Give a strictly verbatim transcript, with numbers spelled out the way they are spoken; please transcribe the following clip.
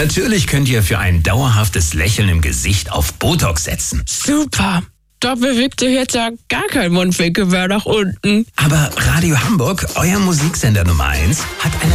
Natürlich könnt ihr für ein dauerhaftes Lächeln im Gesicht auf Botox setzen. Super. Da bewegt sich jetzt ja gar kein Mundwinkel mehr nach unten. Aber Radio Hamburg, euer Musiksender Nummer eins, hat eine